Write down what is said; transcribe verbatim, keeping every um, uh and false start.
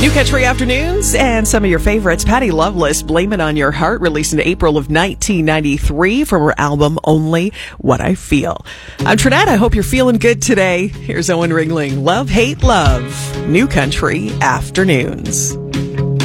New Country Afternoons and some of your favorites. Patty Loveless, Blame It On Your Heart, released in April of nineteen ninety-three from her album Only What I Feel. I'm Trinette. I hope you're feeling good today. Here's Owen Ringling. Love, Hate, Love. New Country Afternoons.